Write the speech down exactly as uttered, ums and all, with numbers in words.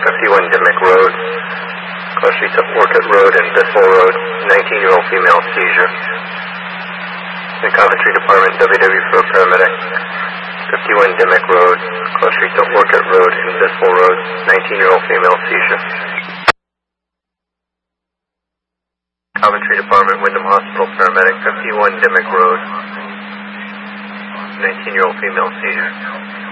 fifty-one Dimmick Road, cross streets of Orchid Road and Bissell Road, nineteen-year-old female seizure. The Coventry Department, W W for a paramedic, fifty-one Dimmick Road, cross streets of Orchid Road and Bissell Road, nineteen-year-old female seizure. Coventry Department, Wyndham Hospital paramedic, fifty-one Dimmick Road, nineteen-year-old female seizure.